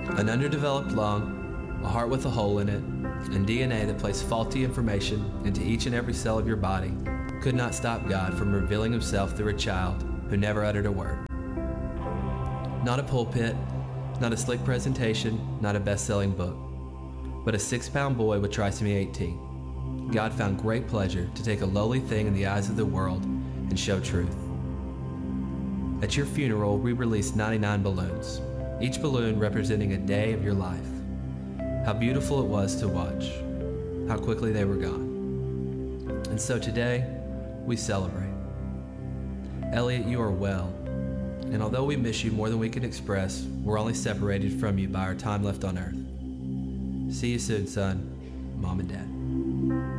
An underdeveloped lung, a heart with a hole in it, and DNA that placed faulty information into each and every cell of your body could not stop God from revealing himself through a child who never uttered a word. Not a pulpit, not a slick presentation, not a best-selling book, but a 6-pound boy with trisomy 18. God found great pleasure to take a lowly thing in the eyes of the world and show truth. At your funeral, we released 99 balloons, each balloon representing a day of your life. How beautiful it was to watch, how quickly they were gone. And so today, we celebrate. Elliot, you are well, and although we miss you more than we can express, we're only separated from you by our time left on earth. See you soon, son, Mom and Dad.